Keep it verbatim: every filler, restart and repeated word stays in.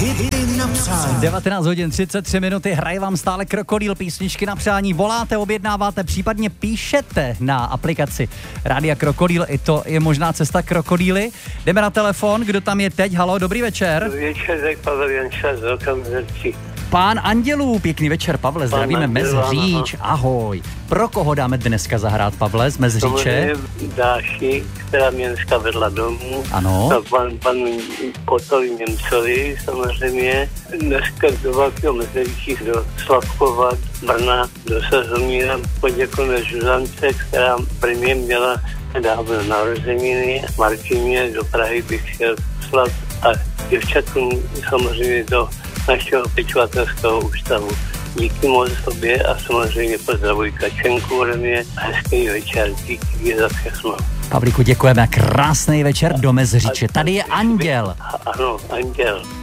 Hity na přání. devatenáct hodin třicet tři minuty, hraje vám stále Krokodýl, písničky na přání. Voláte, objednáváte, případně píšete na aplikaci Rádia Krokodýl. I to je možná cesta Krokodýly. Jdeme na telefon, kdo tam je teď? Halo, dobrý večer. Dobrý večer, tak Pavel Janča z Velká Mezerčí. Pán Andělů, pěkný večer, Pavle, zdravíme Mezříč, aha. ahoj. Pro koho dáme dneska zahrát, Pavle, z Mezříče? Dáši, která mě dneska vedla domů. Ano. Tak pan, pan Kotovi Němcovi, samozřejmě. Dneska do Velkého Mezříčí, do Slavkova, Brna, do Sazomíra, poděkujeme Žuzance, která prvně měla dávno narozeniny. Martině do Prahy bych chtěl poslat a děvčatům samozřejmě do našeho pečovatelského ústavu. Díky moc sobě a samozřejmě pozdravuji Kačenku ode mě a hezký večer. Díky za všechno. Pavlíku, děkujeme, krásný večer do Mezříče. Tady je Anděl. Ano, Anděl.